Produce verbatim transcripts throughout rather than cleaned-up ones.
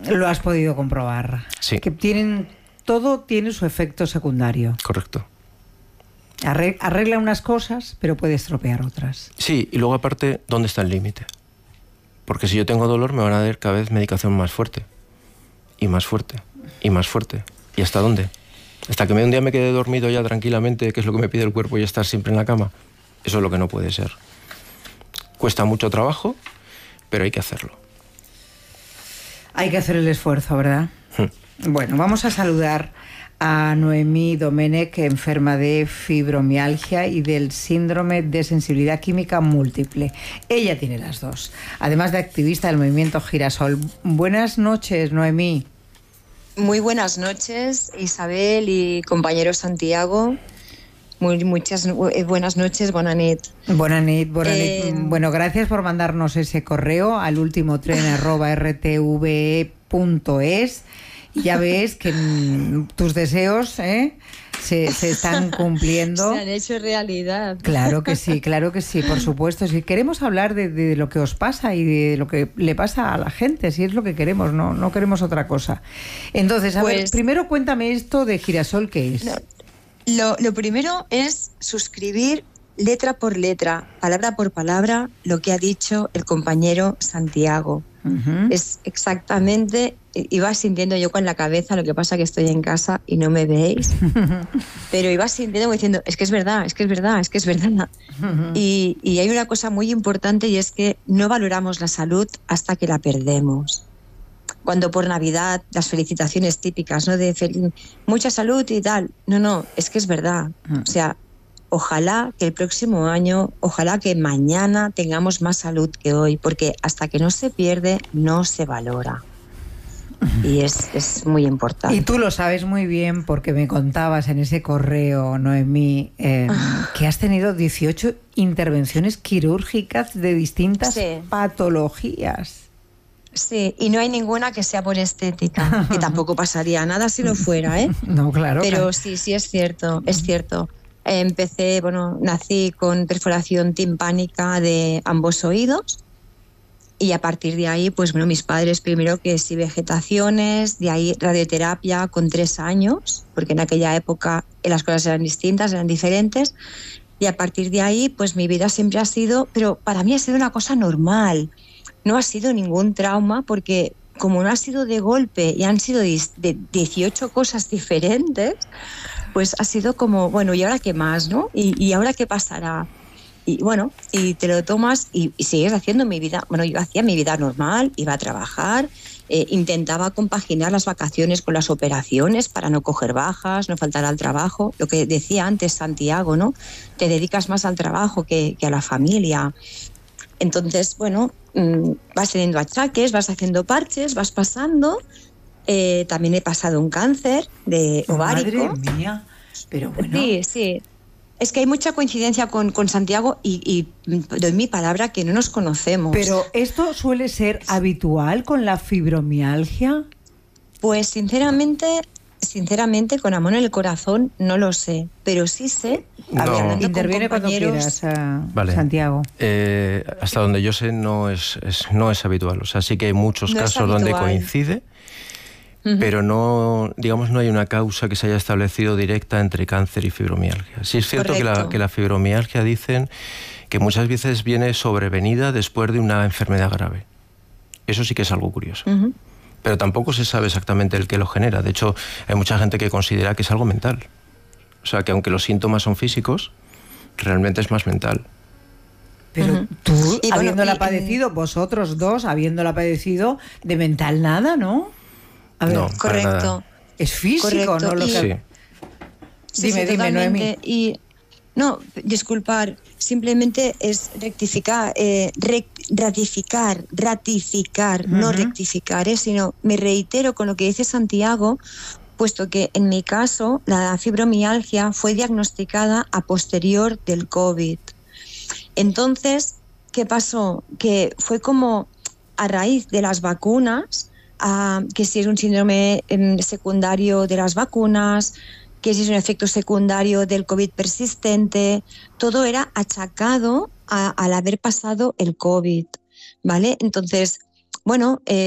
Lo has podido comprobar. Sí. Que tienen, todo tiene su efecto secundario. Correcto. Arregla unas cosas, pero puede estropear otras. Sí, y luego aparte, ¿dónde está el límite? Porque si yo tengo dolor, me van a dar cada vez medicación más fuerte. Y más fuerte. Y más fuerte. ¿Y hasta dónde? Hasta que un día me quede dormido ya tranquilamente, que es lo que me pide el cuerpo, y estar siempre en la cama. Eso es lo que no puede ser. Cuesta mucho trabajo, pero hay que hacerlo. Hay que hacer el esfuerzo, ¿verdad? Hmm. Bueno, vamos a saludar a Noemí Domenech, enferma de fibromialgia y del síndrome de sensibilidad química múltiple. Ella tiene las dos, además de activista del movimiento Girasol. Buenas noches, Noemí. Muy buenas noches, Isabel y compañero Santiago. Muy, muchas buenas noches, bona nit. Bona nit, bona nit. Eh... Bueno, gracias por mandarnos ese correo al último tren arroba r t v e punto es. Ya ves que tus deseos ¿eh? se, se están cumpliendo. Se han hecho realidad. Claro que sí, claro que sí, por supuesto. Si queremos hablar de, de lo que os pasa y de lo que le pasa a la gente, si es lo que queremos, no, no queremos otra cosa. Entonces, a pues, ver, primero cuéntame esto de Girasol, ¿qué es? No, lo, lo primero es suscribir letra por letra, palabra por palabra, lo que ha dicho el compañero Santiago. Uh-huh. Es exactamente, iba sintiendo yo con la cabeza, lo que pasa que estoy en casa y no me veis, pero iba sintiendo diciendo, es que es verdad, es que es verdad, es que es verdad. Uh-huh. Y, y hay una cosa muy importante y es que no valoramos la salud hasta que la perdemos. Cuando por Navidad las felicitaciones típicas, ¿no? De fel- mucha salud y tal. No, no, es que es verdad. Uh-huh. O sea, ojalá que el próximo año, ojalá que mañana tengamos más salud que hoy, porque hasta que no se pierde, no se valora. Y es, es muy importante. Y tú lo sabes muy bien porque me contabas en ese correo, Noemí, eh, que has tenido dieciocho intervenciones quirúrgicas de distintas sí. patologías. Sí, y no hay ninguna que sea por estética, que tampoco pasaría nada si lo fuera, ¿eh? No, claro. Pero claro. sí, sí es cierto, es cierto. Empecé, bueno, nací con perforación timpánica de ambos oídos y a partir de ahí, pues bueno, mis padres primero que sí vegetaciones, de ahí radioterapia con tres años, porque en aquella época las cosas eran distintas, eran diferentes, y a partir de ahí, pues mi vida siempre ha sido, pero para mí ha sido una cosa normal, no ha sido ningún trauma porque como no ha sido de golpe y han sido de dieciocho cosas diferentes, pues ha sido como, bueno, ¿y ahora qué más, no? ¿Y, y ahora qué pasará? Y bueno, y te lo tomas y, y sigues haciendo mi vida. Bueno, yo hacía mi vida normal, iba a trabajar, eh, intentaba compaginar las vacaciones con las operaciones para no coger bajas, no faltar al trabajo. Lo que decía antes Santiago, ¿no? Te dedicas más al trabajo que, que a la familia. Entonces, bueno, mmm, vas teniendo achaques, vas haciendo parches, vas pasando... Eh, también he pasado un cáncer de ovárico. Madre mía, pero bueno. Sí, sí. Es que hay mucha coincidencia con, con Santiago y, y doy mi palabra que no nos conocemos. Pero ¿esto suele ser habitual con la fibromialgia? Pues sinceramente, sinceramente, con amor en el corazón, no lo sé. Pero sí sé, no. hablando Interviene con compañeros... cuando quieras, uh, vale. Santiago. Eh, hasta donde yo sé no es, es, no es habitual. O sea, sí que hay muchos no casos donde coincide. Pero no, digamos, no hay una causa que se haya establecido directa entre cáncer y fibromialgia. Sí es cierto que la, que la fibromialgia dicen que muchas veces viene sobrevenida después de una enfermedad grave. Eso sí que es algo curioso. Uh-huh. Pero tampoco se sabe exactamente el que lo genera. De hecho, hay mucha gente que considera que es algo mental. O sea, que aunque los síntomas son físicos, realmente es más mental. Pero uh-huh. tú, y habiéndola bueno, y, padecido, vosotros dos, habiéndola padecido, de mental nada, ¿no? A ver, no, correcto. Es físico, correcto. ¿no? Lo y, que... sí. Dime, sí, dime, Noemí. Y no, disculpar, simplemente es rectificar, eh, re, ratificar, ratificar, uh-huh. no rectificar, eh, sino me reitero con lo que dice Santiago, puesto que en mi caso la fibromialgia fue diagnosticada a posterior del COVID. Entonces, ¿qué pasó? Que fue como a raíz de las vacunas, Uh, que si es un síndrome um, secundario de las vacunas, que si es un efecto secundario del COVID persistente, todo era achacado a, al haber pasado el COVID, ¿vale? Entonces, bueno, eh,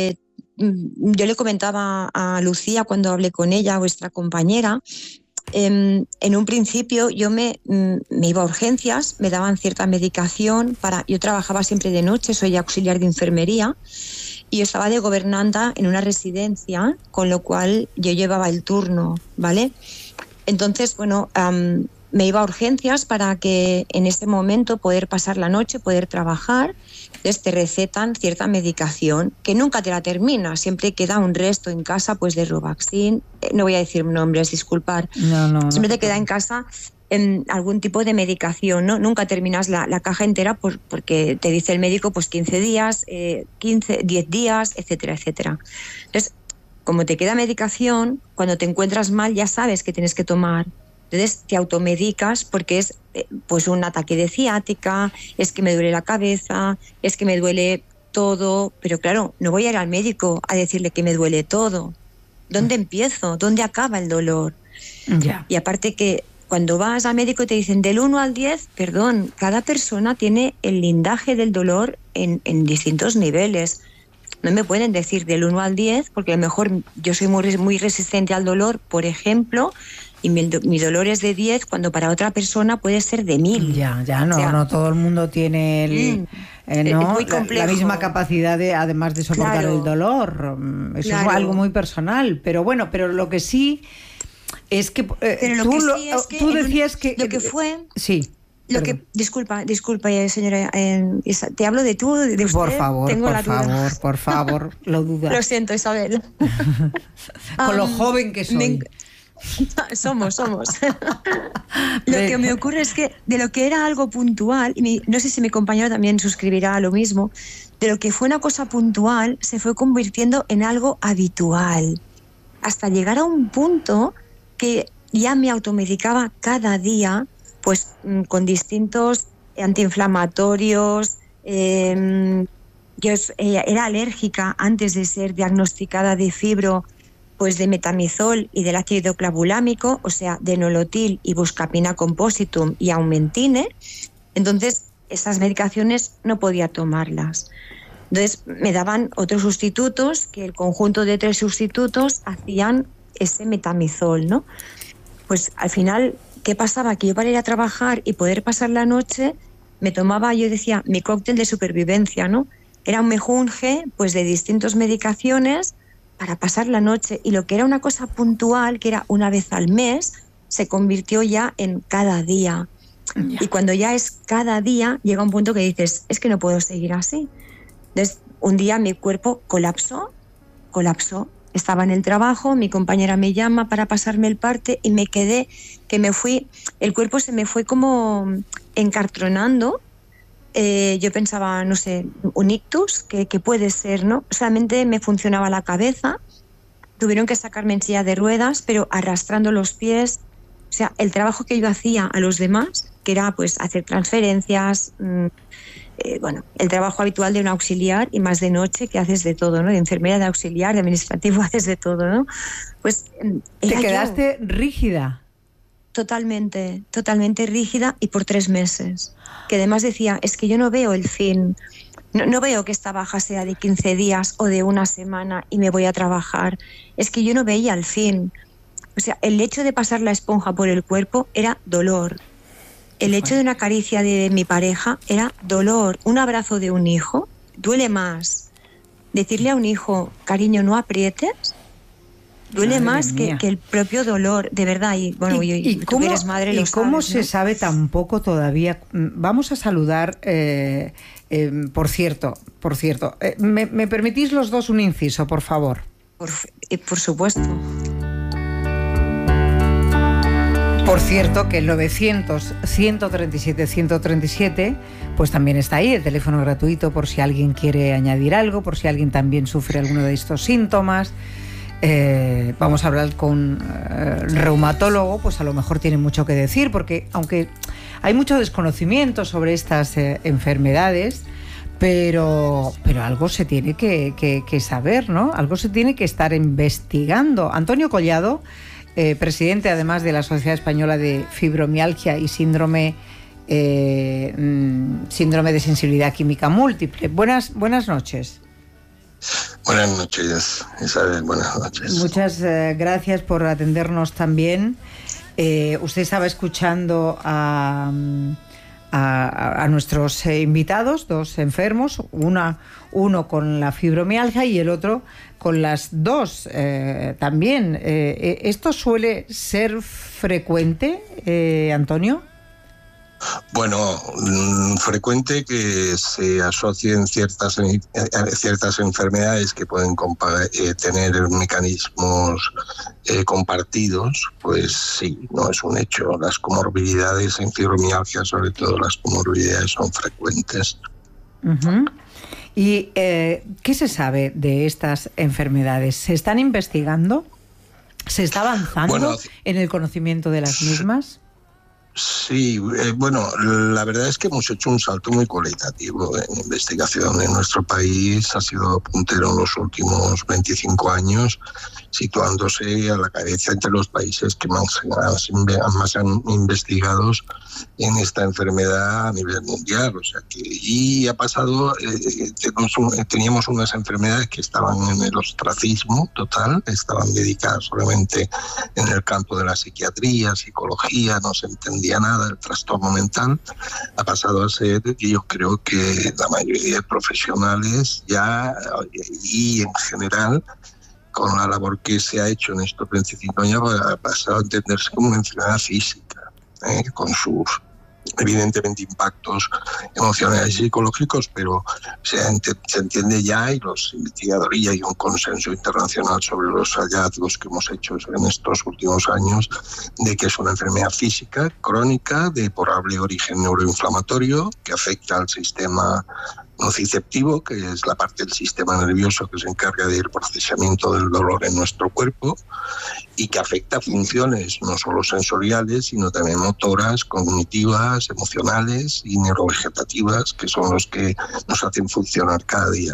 yo le comentaba a Lucía cuando hablé con ella, vuestra compañera, eh, en un principio yo me, me iba a urgencias, me daban cierta medicación, para, yo trabajaba siempre de noche, soy auxiliar de enfermería, y yo estaba de gobernanta en una residencia, con lo cual yo llevaba el turno, ¿vale? Entonces, bueno, um, me iba a urgencias para que en ese momento poder pasar la noche, poder trabajar. Entonces te recetan cierta medicación que nunca te la terminas, siempre queda un resto en casa, pues de Robaxin, eh, no voy a decir nombres, disculpar, no, no, siempre no, te queda en casa en algún tipo de medicación, ¿no? Nunca terminas la, la caja entera por, porque te dice el médico pues quince días, eh, quince, diez días, etcétera, etcétera. Entonces, como te queda medicación, cuando te encuentras mal ya sabes que tienes que tomar. Entonces te automedicas porque es pues un ataque de ciática, es que me duele la cabeza, es que me duele todo, pero claro, no voy a ir al médico a decirle que me duele todo. ¿Dónde empiezo? ¿Dónde acaba el dolor? Ya. Y aparte que cuando vas al médico te dicen del uno al diez, perdón, cada persona tiene el lindaje del dolor en, en distintos niveles. No me pueden decir del uno al diez, porque a lo mejor yo soy muy, muy resistente al dolor, por ejemplo, y mi, mi dolor es de diez, cuando para otra persona puede ser de mil. Ya, ya, no, o sea, no todo el mundo tiene el, eh, ¿no? la, la misma capacidad de, además de soportar claro, el dolor. Eso claro. es algo muy personal, pero bueno, pero lo que sí es que, eh, pero lo tú, que lo, sí es que tú decías que... Lo que fue... Sí. Lo que, disculpa, disculpa, señora, eh, te hablo de tú, de usted. Por favor, tengo por la duda. favor, por favor, lo dudas. Lo siento, Isabel. Con um, lo joven que soy. Me... Somos, somos. Lo que me ocurre es que de lo que era algo puntual, y mi, no sé si mi compañero también suscribirá a lo mismo, de lo que fue una cosa puntual se fue convirtiendo en algo habitual, hasta llegar a un punto que ya me automedicaba cada día, pues con distintos antiinflamatorios. Eh, yo eh, era alérgica antes de ser diagnosticada de fibro, pues de metamizol y del ácido clavulámico, o sea, de nolotil y buscapina compositum y aumentine. Entonces, esas medicaciones no podía tomarlas. Entonces, me daban otros sustitutos, que el conjunto de tres sustitutos hacían ese metamizol, ¿no? Pues al final, ¿qué pasaba? Que yo para ir a trabajar y poder pasar la noche, me tomaba, yo decía, mi cóctel de supervivencia, ¿no? Era un mejunje, pues de distintas medicaciones para pasar la noche, y lo que era una cosa puntual, que era una vez al mes, se convirtió ya en cada día. Ya. Y cuando ya es cada día, llega un punto que dices, es que no puedo seguir así. Entonces, un día mi cuerpo colapsó, colapsó. Estaba en el trabajo, mi compañera me llama para pasarme el parte y me quedé, que me fui, el cuerpo se me fue como encartronando. Eh, yo pensaba, no sé, un ictus, que, que puede ser, ¿no? Solamente me funcionaba la cabeza, tuvieron que sacarme en silla de ruedas, pero arrastrando los pies. O sea, el trabajo que yo hacía a los demás, que era pues hacer transferencias, mmm, eh, bueno, el trabajo habitual de un auxiliar, y más de noche, que haces de todo, ¿no? De enfermera, de auxiliar, de administrativo, haces de todo, ¿no? Pues te quedaste yo, rígida. Totalmente, totalmente rígida, y por tres meses. Que además decía, es que yo no veo el fin, no, no veo que esta baja sea de quince días o de una semana y me voy a trabajar. Es que yo no veía el fin. O sea, el hecho de pasar la esponja por el cuerpo era dolor. El hecho de una caricia de mi pareja era dolor. Un abrazo de un hijo duele más. Decirle a un hijo, cariño, no aprietes, duele Madre más que, que el propio dolor, de verdad. Y bueno, ¿Y, y, y tú cómo, eres madre, lo ¿y cómo sabes, ¿no? se sabe tan poco todavía? Vamos a saludar, eh, eh, por cierto, por cierto, eh, ¿me, ¿me permitís los dos un inciso, por favor? Por, eh, por supuesto. Por cierto, que el novecientos, ciento treinta y siete, ciento treinta y siete, pues también está ahí, el teléfono gratuito, por si alguien quiere añadir algo, por si alguien también sufre alguno de estos síntomas. Eh, vamos a hablar con eh, el reumatólogo, pues a lo mejor tiene mucho que decir, porque aunque hay mucho desconocimiento sobre estas eh, enfermedades, pero, pero algo se tiene que, que, que saber, ¿no? Algo se tiene que estar investigando. Antonio Collado, eh, presidente además de la Sociedad Española de Fibromialgia y Síndrome, eh, síndrome de sensibilidad química múltiple. Buenas, buenas noches. Buenas noches, Isabel, buenas noches. Muchas eh, gracias por atendernos también. Eh, usted estaba escuchando a, a, a nuestros eh, invitados, dos enfermos, una, uno con la fibromialgia y el otro con las dos eh, también. Eh, ¿Esto suele ser frecuente, eh, Antonio? Bueno, frecuente que se asocien ciertas, ciertas enfermedades que pueden eh, tener mecanismos eh, compartidos, pues sí, no es un hecho. Las comorbilidades en fibromialgia, sobre todo las comorbilidades, son frecuentes. Uh-huh. ¿Y eh, qué se sabe de estas enfermedades? ¿Se están investigando? ¿Se está avanzando bueno, en el conocimiento de las mismas? Sí, eh, bueno, la verdad es que hemos hecho un salto muy cualitativo en investigación. En nuestro país ha sido puntero en los últimos veinticinco años, situándose a la cabeza entre los países que más, más han investigado en esta enfermedad a nivel mundial. O sea que, y ha pasado, eh, teníamos unas enfermedades que estaban en el ostracismo total, estaban dedicadas solamente en el campo de la psiquiatría, psicología, no se entendía nada del trastorno mental. Ha pasado a ser, yo creo que la mayoría de profesionales ya, y en general, con la labor que se ha hecho en estos veinticinco años, ha pasado a entenderse como una enfermedad física, ¿eh? con sus evidentemente impactos emocionales y psicológicos, pero se, ent se entiende ya, y los investigadores, y hay un consenso internacional sobre los hallazgos que hemos hecho en estos últimos años, de que es una enfermedad física crónica de probable origen neuroinflamatorio que afecta al sistema nociceptivo, que es la parte del sistema nervioso que se encarga del procesamiento del dolor en nuestro cuerpo, y que afecta a funciones no solo sensoriales, sino también motoras, cognitivas, emocionales y neurovegetativas, que son los que nos hacen funcionar cada día.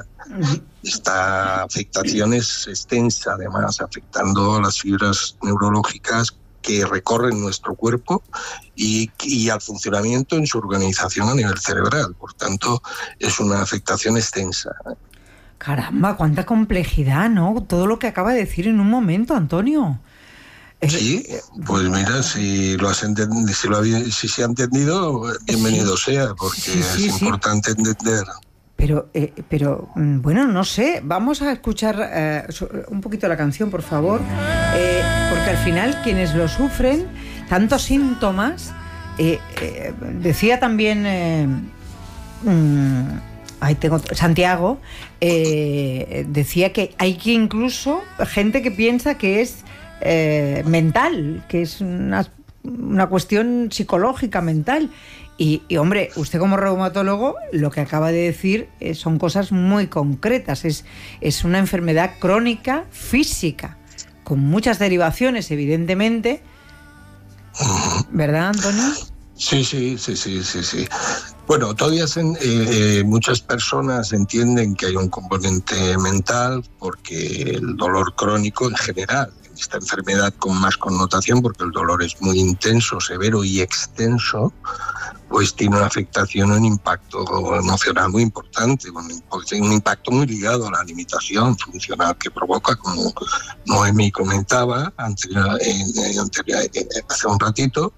Esta afectación es extensa, además, afectando las fibras neurológicas que recorren nuestro cuerpo y, y al funcionamiento en su organización a nivel cerebral. Por tanto, es una afectación extensa. Caramba, cuánta complejidad, ¿no? Todo lo que acaba de decir en un momento, Antonio. Sí, pues mira, si lo has entendido, si, lo ha, si se ha entendido, bienvenido sí. sea, porque sí, sí, es sí. importante entender. Pero, eh, pero, bueno, no sé, vamos a escuchar eh, un poquito la canción, por favor, eh, porque al final quienes lo sufren, tantos síntomas, eh, eh, decía también, eh, mmm, ahí tengo, Santiago, eh, decía que hay que incluso gente que piensa que es eh, mental, que es una, una cuestión psicológica, mental. Y, y, hombre, usted como reumatólogo lo que acaba de decir eh, son cosas muy concretas. Es, es una enfermedad crónica física, con muchas derivaciones, evidentemente. ¿Verdad, Antonio? Sí, sí, sí, sí, sí, sí. Bueno, todavía se, eh, eh, muchas personas entienden que hay un componente mental, porque el dolor crónico en general, esta enfermedad con más connotación, porque el dolor es muy intenso, severo y extenso, pues tiene una afectación, un impacto emocional muy importante, un impacto muy ligado a la limitación funcional que provoca, como Noemí comentaba anterior, anterior, hace un ratito,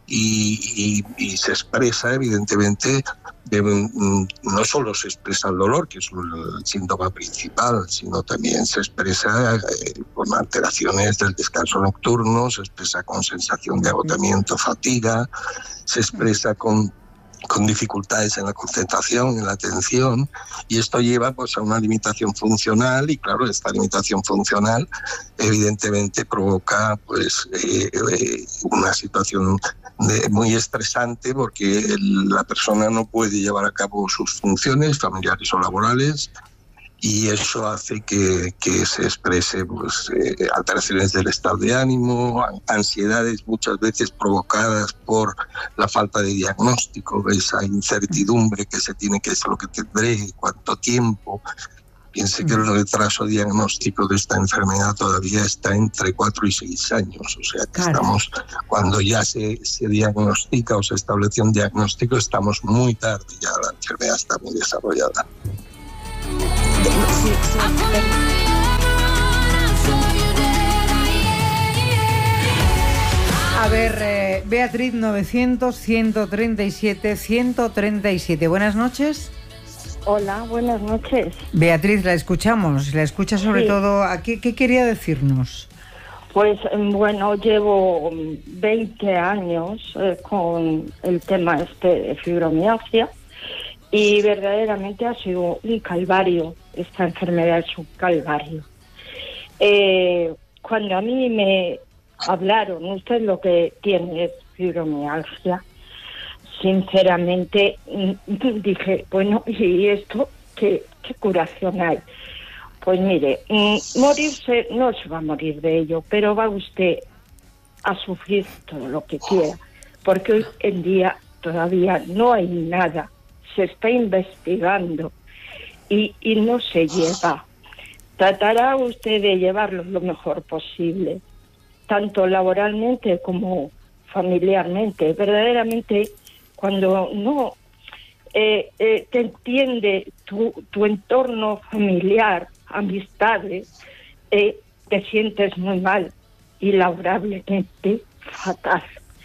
y, y, y se expresa evidentemente, de, no solo se expresa el dolor, que es el síntoma principal, sino también se expresa eh, con alteraciones del descanso nocturno, se expresa con sensación de agotamiento, fatiga, se expresa con con dificultades en la concentración, en la atención, y esto lleva pues a una limitación funcional, y claro, esta limitación funcional evidentemente provoca pues eh, eh, una situación de, muy estresante, porque el, la persona no puede llevar a cabo sus funciones familiares o laborales, y eso hace que, que se exprese pues, eh, alteraciones del estado de ánimo, ansiedades muchas veces provocadas por la falta de diagnóstico, esa incertidumbre que se tiene, que es lo que tendré, cuánto tiempo. Piense que el retraso diagnóstico de esta enfermedad todavía está entre cuatro y seis años, o sea que claro. estamos, cuando ya se, se diagnostica o se establece un diagnóstico, estamos muy tarde, ya la enfermedad está muy desarrollada. sí, sí, A ver, eh, Beatriz, novecientos, ciento treinta y siete, ciento treinta y siete. Buenas noches. Hola, buenas noches. Beatriz, la escuchamos. La escucha sobre sí. todo. ¿A qué, qué quería decirnos? Pues bueno, llevo veinte años eh, con el tema este de fibromialgia y verdaderamente ha sido un calvario. Esta enfermedad es un calvario. Eh, cuando a mí me hablaron, usted lo que tiene es fibromialgia, sinceramente dije, bueno, ¿y esto qué, qué curación hay? Pues mire, morirse no se va a morir de ello, pero va usted a sufrir todo lo que quiera, porque hoy en día todavía no hay nada, se está investigando y, y no se lleva. Tratará usted de llevarlo lo mejor posible, tanto laboralmente como familiarmente. Verdaderamente, cuando no eh, eh, te entiende tu, tu entorno familiar, amistades, eh, te sientes muy mal y laborablemente fatal.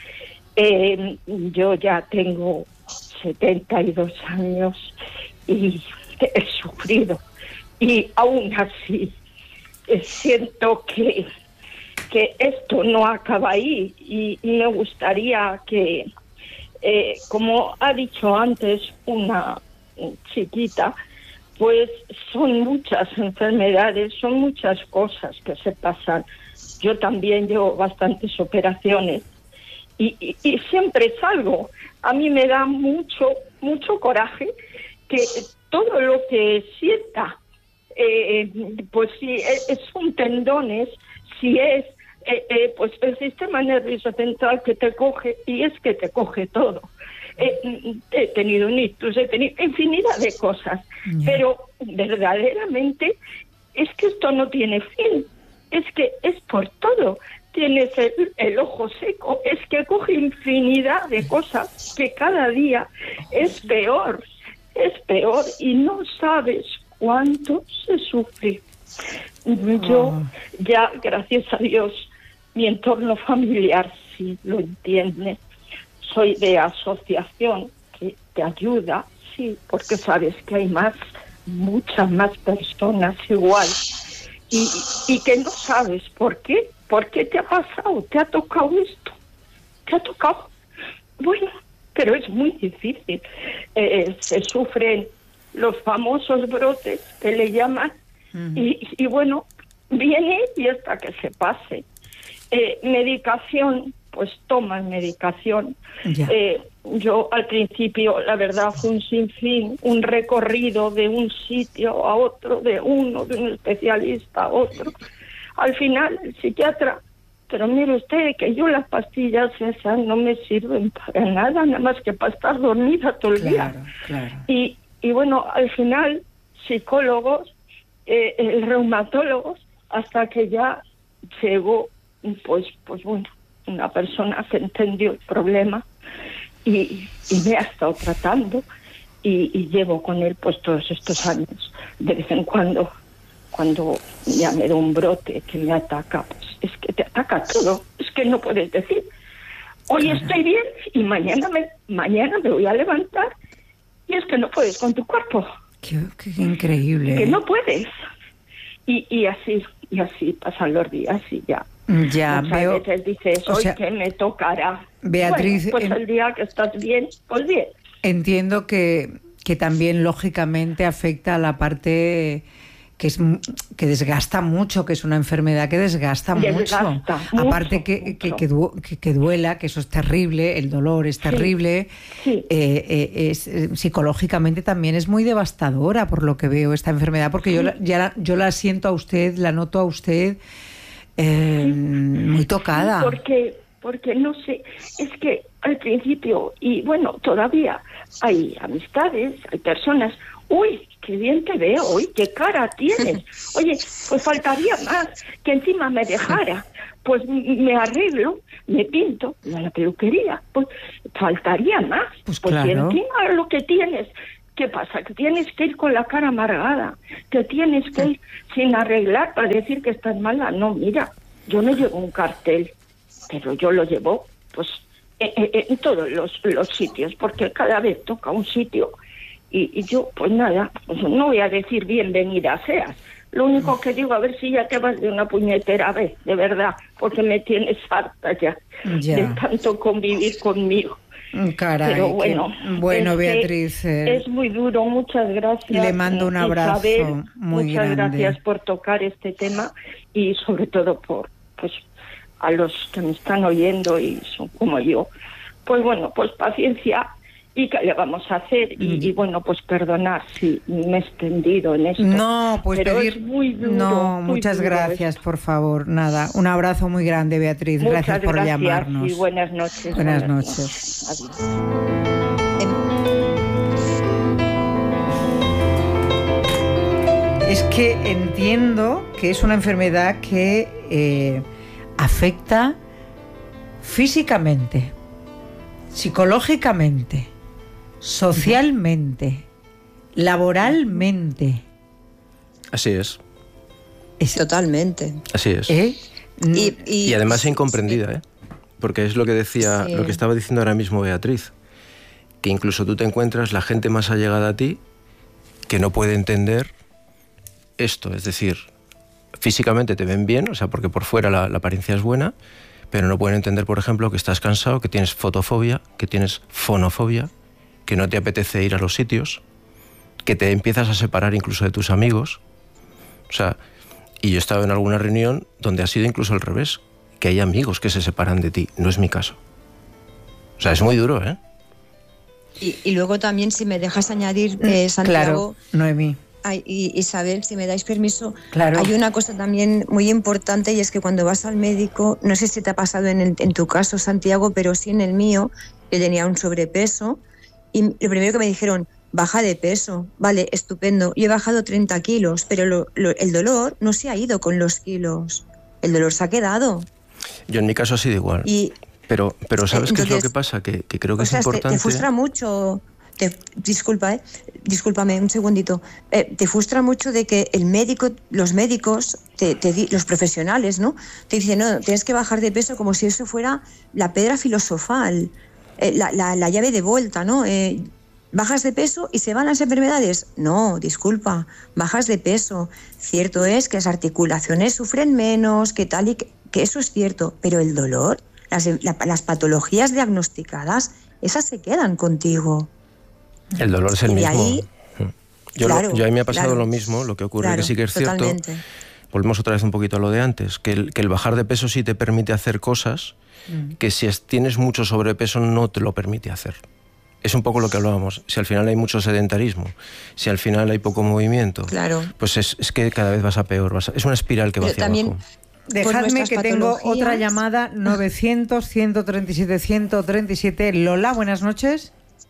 Eh, yo ya tengo setenta y dos años y he sufrido y aún así eh, siento que que esto no acaba ahí y, y me gustaría que, eh, como ha dicho antes una chiquita, pues son muchas enfermedades, son muchas cosas que se pasan. Yo también llevo bastantes operaciones y, y, y siempre salgo. A mí me da mucho, mucho coraje que todo lo que sienta, eh, pues si es, son tendones, si es Eh, eh, pues el sistema nervioso central que te coge, y es que te coge todo. Eh, he tenido un ictus, he tenido infinidad de cosas, yeah. Pero verdaderamente es que esto no tiene fin, es que es por todo. Tienes el, el ojo seco, es que coge infinidad de cosas que cada día es peor, es peor y no sabes cuánto se sufre. Yo oh. ya, gracias a Dios, mi entorno familiar sí lo entiende. Soy de asociación que te ayuda, sí, porque sabes que hay más, muchas más personas igual y, y que no sabes por qué, por qué te ha pasado, te ha tocado esto, te ha tocado. Bueno, pero es muy difícil. Eh, se sufren los famosos brotes que le llaman. Y, y bueno, viene y hasta que se pase. Eh, medicación, pues toman medicación. Eh, yo al principio, la verdad, fue un sinfín, un recorrido de un sitio a otro, de uno, de un especialista a otro. Al final, el psiquiatra, pero mire usted que yo las pastillas esas no me sirven para nada, nada más que para estar dormida todo el claro, día. Claro. Y, y bueno, al final, psicólogos, Eh, eh, reumatólogos, hasta que ya llegó, pues, pues bueno, una persona que entendió el problema y, y me ha estado tratando y, y llevo con él pues todos estos años. De vez en cuando, cuando ya me da un brote que me ataca, pues es que te ataca todo, es que no puedes decir, hoy claro. estoy bien y mañana me, mañana me voy a levantar y es que no puedes con tu cuerpo. Qué, qué increíble. Que no puedes. Y, y así, y así pasan los días y ya. Ya Muchas veo. veces dices, hoy que me tocará. Beatriz, bueno, pues en... el día que estás bien, pues bien. Entiendo que, que también lógicamente afecta a la parte que es que desgasta mucho, que es una enfermedad que desgasta, desgasta mucho. mucho. Aparte que, mucho. Que, que, du que, que duela, que eso es terrible, el dolor es terrible. Sí, sí. Eh, eh, es, eh, psicológicamente también es muy devastadora por lo que veo esta enfermedad, porque sí. yo, la, ya la, yo la siento a usted, la noto a usted eh, sí. muy tocada. Sí, porque, porque no sé, es que al principio, y bueno, todavía hay amistades, hay personas, uy, qué bien te veo, uy, qué cara tienes. Oye, pues faltaría más, que encima me dejara. Pues me arreglo, me pinto, voy a la peluquería, pues faltaría más. Pues, pues claro. si encima lo que tienes, ¿qué pasa? Que tienes que ir con la cara amargada, que tienes que ir sin arreglar para decir que estás mala. No, mira, yo no llevo un cartel, pero yo lo llevo pues en, en todos los, los sitios, porque cada vez toca un sitio. Y, y yo, pues nada, pues no voy a decir bienvenida seas. Lo único que digo, a ver si ya te vas de una puñetera vez, de verdad, porque me tienes harta ya, ya. de tanto convivir conmigo. Caray, pero bueno, que, bueno Beatriz, eh, es muy duro, muchas gracias. Le mando un abrazo Isabel, muy muchas grande. gracias por tocar este tema y sobre todo por, pues, a los que me están oyendo y son como yo. Pues bueno, pues paciencia. ¿Y qué le vamos a hacer? Y, y bueno, pues perdonar si me he extendido en esto. No, pues pero pedir... es muy duro. No, muy muchas duro gracias, esto. por favor. Nada, un abrazo muy grande, Beatriz. Muchas gracias por gracias llamarnos. Y buenas noches. Buenas, buenas noches. noches. Adiós. Es que entiendo que es una enfermedad que eh, afecta físicamente, psicológicamente, socialmente, laboralmente. Así es. es Totalmente. Así es. ¿Eh? Y, y, y además incomprendida, ¿eh? Porque es lo que decía, sí. lo que estaba diciendo ahora mismo Beatriz, que incluso tú te encuentras la gente más allegada a ti que no puede entender esto, es decir, físicamente te ven bien, o sea, porque por fuera la, la apariencia es buena, pero no pueden entender, por ejemplo, que estás cansado, que tienes fotofobia, que tienes fonofobia, que no te apetece ir a los sitios, que te empiezas a separar incluso de tus amigos. O sea, y yo he estado en alguna reunión donde ha sido incluso al revés, que hay amigos que se separan de ti. No es mi caso. O sea, es muy duro, ¿eh? Y, y luego también, si me dejas añadir, eh, Santiago... Claro, Noemí. Ay, y Isabel, si me dais permiso, claro. Hay una cosa también muy importante y es que cuando vas al médico, no sé si te ha pasado en, el, en tu caso, Santiago, pero sí en el mío, que tenía un sobrepeso y lo primero que me dijeron, baja de peso, vale, estupendo, yo he bajado treinta kilos, pero lo, lo, el dolor no se ha ido con los kilos, el dolor se ha quedado. Yo en mi caso ha sido igual, y, pero, pero ¿sabes entonces, qué es lo que pasa? Que, que creo que o es sea, importante... Te, te frustra mucho... Te, disculpa, eh, discúlpame un segundito. Eh, te frustra mucho de que el médico, los médicos, te, te, los profesionales, ¿no? Te dicen, no, tienes que bajar de peso como si eso fuera la piedra filosofal, eh, la, la, la llave de vuelta, ¿no? Eh, ¿Bajas de peso y se van las enfermedades? No, disculpa, bajas de peso. Cierto es que las articulaciones sufren menos, que tal y que, que eso es cierto, pero el dolor, las, la, las patologías diagnosticadas, esas se quedan contigo. El dolor es el y mismo. Ahí, yo, claro, lo, yo a mí me ha pasado claro, lo mismo, lo que ocurre claro, que sí que es totalmente. cierto. Volvemos otra vez un poquito a lo de antes, que el, que el bajar de peso sí te permite hacer cosas mm. que si es, tienes mucho sobrepeso no te lo permite hacer. Es un poco lo que hablábamos. Si al final hay mucho sedentarismo, si al final hay poco movimiento, claro. pues es, es que cada vez vas a peor. Vas a, es una espiral que va hacia también, abajo. Dejadme que tengo otra llamada, novecientos, ciento treinta y siete, ciento treinta y siete. Lola, buenas noches.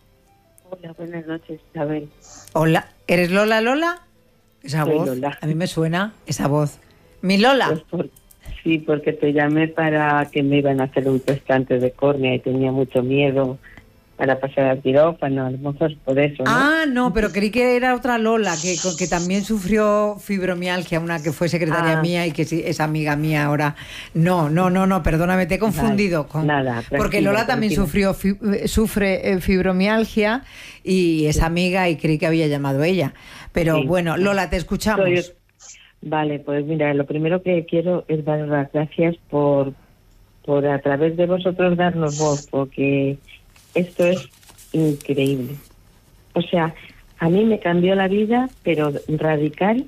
Hola, buenas noches, Isabel. Hola, ¿eres Lola, Lola? Esa Soy voz, Lola. A mí me suena esa voz. ¿Mi Lola? Pues por, sí, porque te llamé para que me iban a hacer un trasplante de córnea y tenía mucho miedo para pasar al quirófano, a lo mejor por eso, ¿no? Ah, no, pero creí que era otra Lola, que, que también sufrió fibromialgia, una que fue secretaria ah. mía y que es amiga mía ahora. No, no, no, no, perdóname, te he confundido. Nada, con, nada, porque Lola también sufrió fi, sufre fibromialgia y es amiga y creí que había llamado ella. Pero sí. Bueno, Lola, te escuchamos. Soy, vale, pues mira, lo primero que quiero es dar las gracias por, por a través de vosotros darnos voz, porque... esto es increíble. O sea, a mí me cambió la vida, pero radical,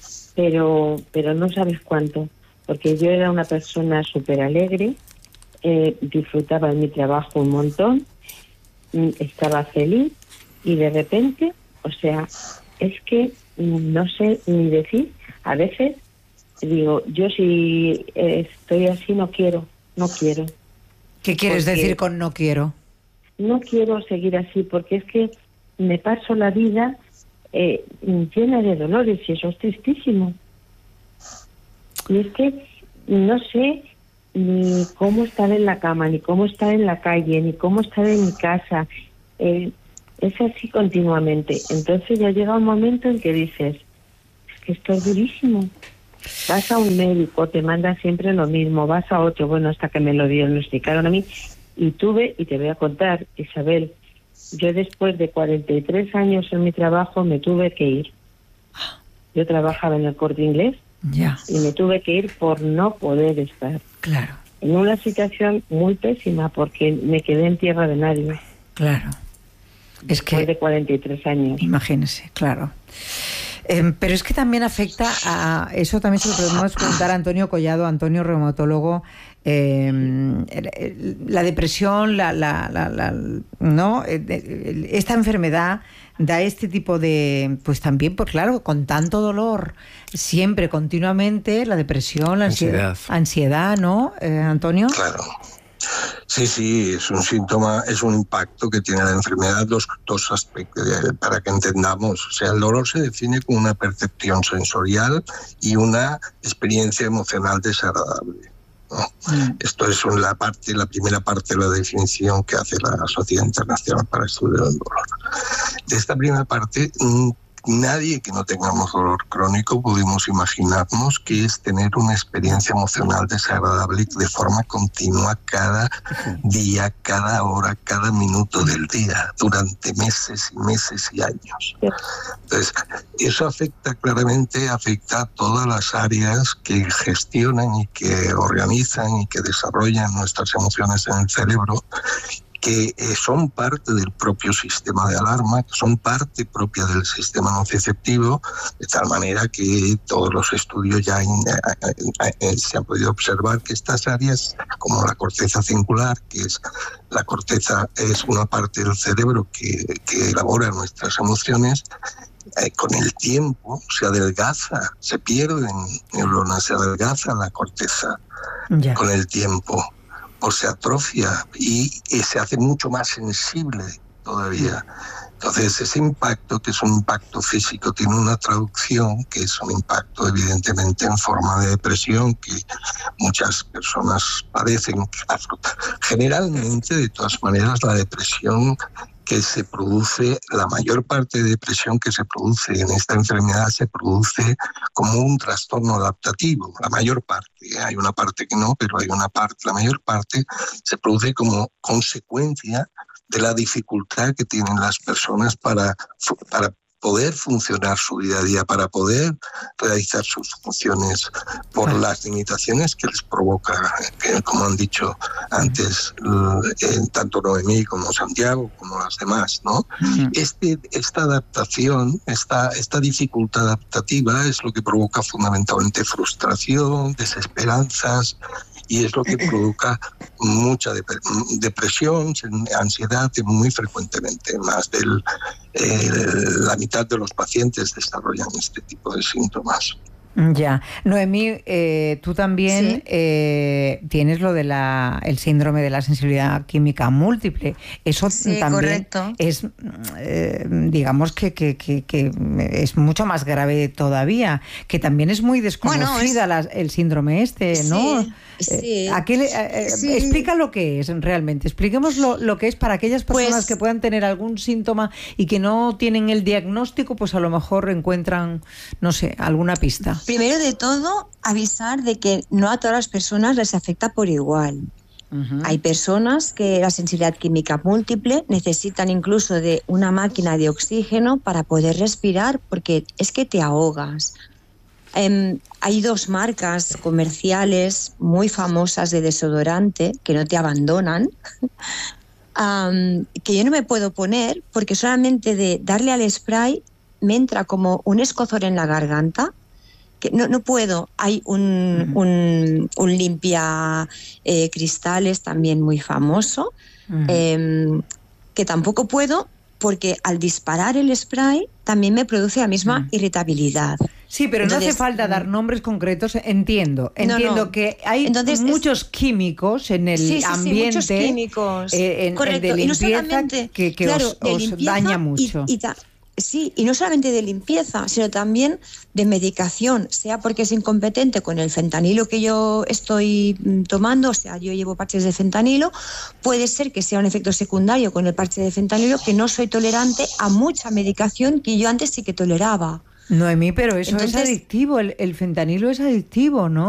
pero pero no sabes cuánto. Porque yo era una persona súper alegre, eh, disfrutaba de mi trabajo un montón, estaba feliz y de repente, o sea, es que no sé ni decir. A veces digo, yo si estoy así no quiero, no quiero. ¿Qué quieres porque... decir con no quiero? No quiero seguir así porque es que me paso la vida eh, llena de dolores y eso es tristísimo. Y es que no sé ni cómo estar en la cama, ni cómo estar en la calle, ni cómo estar en mi casa. Eh, es así continuamente. Entonces ya llega un momento en que dices, es que esto es durísimo. Vas a un médico, te manda siempre lo mismo, vas a otro, bueno, hasta que me lo diagnosticaron a mí. Y tuve, y te voy a contar, Isabel, yo después de cuarenta y tres años en mi trabajo me tuve que ir. Yo trabajaba en el Corte Inglés ya. y me tuve que ir por no poder estar. Claro. En una situación muy pésima porque me quedé en tierra de nadie. Claro. Es que... Después de cuarenta y tres años. Imagínese, claro. Eh, pero es que también afecta a... Eso también se lo podemos preguntar a Antonio Collado, Antonio reumatólogo. Eh, la depresión, la, la, la, la, ¿no? Esta enfermedad da este tipo de... Pues también, pues claro, con tanto dolor, siempre, continuamente, la depresión, la ansiedad, ansiedad, ansiedad ¿no, eh, Antonio? Claro. Sí, sí, es un síntoma, es un impacto que tiene la enfermedad, dos, dos aspectos, para que entendamos. O sea, el dolor se define como una percepción sensorial y una experiencia emocional desagradable, ¿no? Mm. Esto es la parte, la primera parte de la definición que hace la Sociedad Internacional para el Estudio del Dolor. De esta primera parte, nadie que no tengamos dolor crónico podemos imaginarnos que es tener una experiencia emocional desagradable de forma continua cada día, cada hora, cada minuto del día, durante meses y meses y años. Entonces, eso afecta claramente, afecta a todas las áreas que gestionan y que organizan y que desarrollan nuestras emociones en el cerebro, que eh, son parte del propio sistema de alarma, que son parte propia del sistema nociceptivo, de tal manera que todos los estudios ya in, eh, eh, se han podido observar que estas áreas, como la corteza cingular, que es la corteza, es una parte del cerebro que, que elabora nuestras emociones, eh, con el tiempo se adelgaza, se pierden neuronas, se adelgaza la corteza yeah. con el tiempo. O se atrofia y, y se hace mucho más sensible todavía. Entonces, ese impacto, que es un impacto físico, tiene una traducción que es un impacto evidentemente en forma de depresión que muchas personas padecen. Generalmente, de todas maneras, la depresión que se produce, la mayor parte de depresión que se produce en esta enfermedad se produce como un trastorno adaptativo. La mayor parte, hay una parte que no, pero hay una parte, la mayor parte se produce como consecuencia de la dificultad que tienen las personas para, para poder funcionar su día a día, para poder realizar sus funciones por las limitaciones que les provoca, que, como han dicho antes, eh, tanto Noemí como Santiago, como las demás, ¿no? Uh-huh. Este, esta adaptación, esta, esta dificultad adaptativa es lo que provoca fundamentalmente frustración, desesperanzas, y es lo que provoca mucha dep- depresión, ansiedad, muy frecuentemente. Más de eh, la mitad de los pacientes desarrollan este tipo de síntomas. Ya. Noemí, eh, tú también ¿Sí? eh, tienes lo de la el síndrome de la sensibilidad química múltiple. Eso sí, también correcto. es, eh, digamos que, que, que, que es mucho más grave todavía, que también es muy desconocida bueno, es... la, el síndrome este, ¿no? Sí, sí, ¿A qué le, eh, sí. Explica lo que es realmente. Expliquemos lo, lo que es para aquellas personas pues, que puedan tener algún síntoma y que no tienen el diagnóstico, pues a lo mejor encuentran, no sé, alguna pista. Primero de todo, avisar de que no a todas las personas les afecta por igual. Uh-huh. Hay personas que la sensibilidad química múltiple necesitan incluso de una máquina de oxígeno para poder respirar, porque es que te ahogas. Um, hay dos marcas comerciales muy famosas de desodorante que no te abandonan, um, que yo no me puedo poner porque solamente de darle al spray me entra como un escozor en la garganta. Que no, no puedo. Hay un, uh-huh. un, un limpia eh, cristales también muy famoso, uh-huh. eh, que tampoco puedo porque al disparar el spray también me produce la misma uh-huh. irritabilidad. Sí, pero Entonces, no hace falta dar nombres concretos, entiendo. Entiendo no, no. que hay Entonces, muchos es... químicos en el sí, sí, ambiente sí, muchos químicos. Eh, en, Correcto. el de limpieza y no solamente, que, que claro, os, os daña mucho. Y, y ta- Sí, y no solamente de limpieza, sino también de medicación, sea porque es incompetente con el fentanilo que yo estoy tomando, o sea, yo llevo parches de fentanilo, puede ser que sea un efecto secundario con el parche de fentanilo, que no soy tolerante a mucha medicación que yo antes sí que toleraba. Noemí, pero eso Entonces, es adictivo, el, el fentanilo es adictivo, ¿no?